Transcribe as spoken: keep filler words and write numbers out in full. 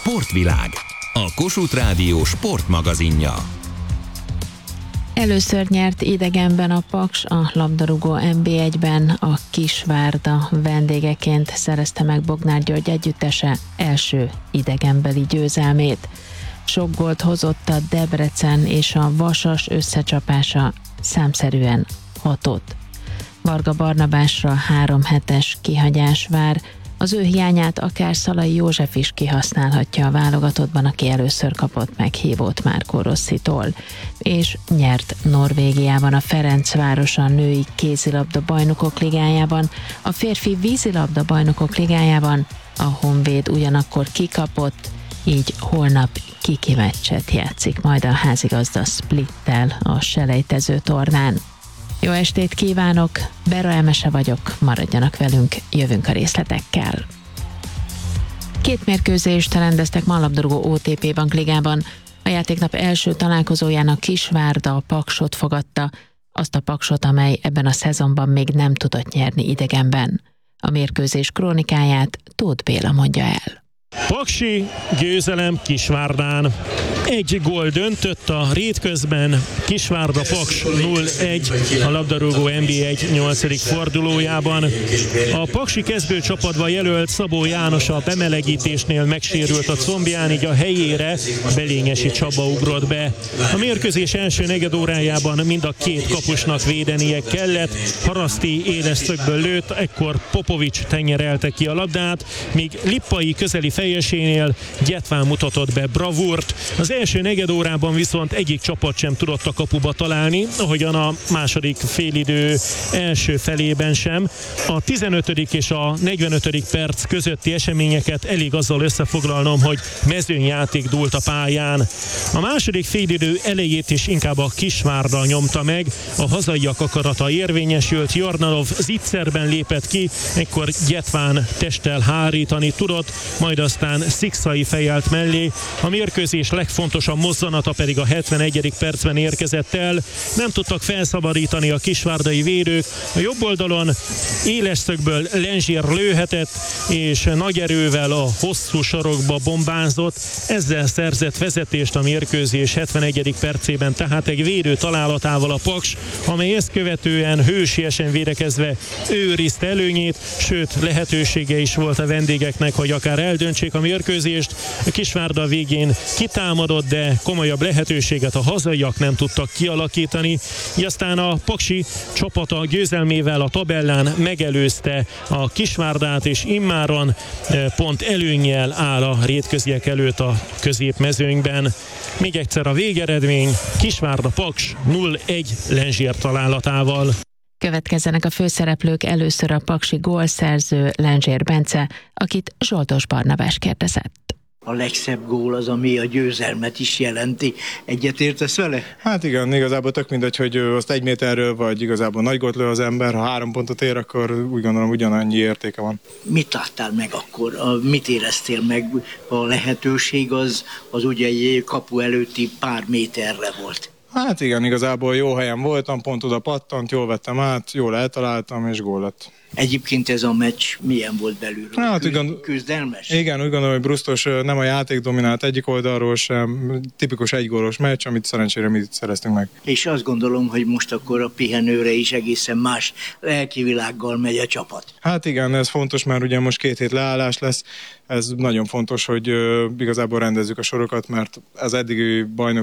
Sportvilág, a Kossuth Rádió sportmagazinja. Először nyert idegenben a Paks a labdarúgó en bé egyben, a Kisvárda vendégeként szerezte meg Bognár György együttese első idegenbeli győzelmét. Sok gólt hozott a Debrecen és a Vasas összecsapása, számszerűen hatot. Varga Barnabásra három hetes kihagyás vár, az ő hiányát akár Szalai József is kihasználhatja a válogatottban, aki először kapott meghívót Márkó Rosszitól, és nyert Norvégiában a Ferencváros a női kézilabda bajnokok ligájában, a férfi vízilabda bajnokok ligájában a Honvéd ugyanakkor kikapott, így holnap kiki meccset játszik majd a házigazda Splittel a selejtező tornán. Jó estét kívánok, Bera Emese vagyok, maradjanak velünk, jövünk a részletekkel. Két mérkőzést rendeztek ma a labdarúgó o té pé Bankligában. A játéknap első találkozóján a Kisvárda a Paksot fogadta, azt a Paksot, amely ebben a szezonban még nem tudott nyerni idegenben. A mérkőzés krónikáját Tóth Béla mondja el. Paksi győzelem Kisvárdán. Egy gól döntött a rétközben, Kisvárda Paks nulla egy a labdarúgó en bé egy nyolcadik fordulójában. A paksi kezdőcsapatba jelölt Szabó János a bemelegítésnél megsérült a combján, így a helyére Belényesi Csaba ugrott be. A mérkőzés első negyedórájában mind a két kapusnak védenie kellett, Haraszti éles szögből lőtt, ekkor Popovics tenyerelte ki a labdát, míg Lippai közeli fejesénél Gyetván mutatott be bravúrt. Az első negyedórában viszont egyik csapat sem tudott a kapuba találni, ahogyan a második félidő első felében sem. A tizenötödik és a negyvenötödik perc közötti eseményeket elég azzal összefoglalnom, hogy mezőnyjáték dúlt a pályán. A második félidő elejét is inkább a Kisvárda nyomta meg, a hazaiak akarata érvényesült, Jornalov zicserben lépett ki, ekkor Gyetván testtel hárítani tudott, majd aztán Szikszai fejelt mellé. A mérkőzés legfontosabb mozzanata pedig a hetvenegyedik percben érkezett el. Nem tudtak felszabadítani a kisvárdai védők. A jobb oldalon éles szögből Lenzsér lőhetett, és nagy erővel a hosszú sarokba bombázott. Ezzel szerzett vezetést a mérkőzés hetvenegyedik percében, tehát egy védő találatával a Paks, amely ezt követően hősiesen védekezve őrizte előnyét, sőt lehetősége is volt a vendégeknek, hogy akár eldöntsék a mérkőzést. A Kisvárda végén kitámadott, de komolyabb lehetőséget a hazaiak nem tudtak kialakítani. Így aztán a paksi csapata győzelmével a tabellán megelőzte a Kisvárdát, és immáron pont előnnyel áll a rétköziek előtt a középmezőnyben. Még egyszer a végeredmény: Kisvárda Paks nulla egy Lenzsér találatával. Következzenek a főszereplők, először a paksi gólszerző Lenzsér Bence, akit Zsoltos Barnabás kérdezett. A legszebb gól az, ami a győzelmet is jelenti. Egyetértesz vele? Hát igen, igazából tök mindegy, hogy azt egy méterről, vagy igazából nagy gólt lő az ember. Ha három pontot ér, akkor úgy gondolom ugyanannyi értéke van. Mit láttál meg akkor? A, mit éreztél meg? A lehetőség az, az ugye egy kapu előtti pár méterre volt. Hát igen, igazából jó helyen voltam, pont oda pattant, jól vettem át, jól eltaláltam, és gól lett. Egyébként ez a meccs milyen volt belülről? Hát, Küzd, gondol... küzdelmes? Igen, úgy gondolom, hogy Brusztos nem a játék dominált egyik oldalról sem, tipikus egygólos meccs, amit szerencsére mi szereztünk meg. És azt gondolom, hogy most akkor a pihenőre is egészen más lelkivilággal megy a csapat. Hát igen, ez fontos, mert ugye most két hét leállás lesz, ez nagyon fontos, hogy uh, igazából rendezzük a sorokat, mert az eddigi bajnok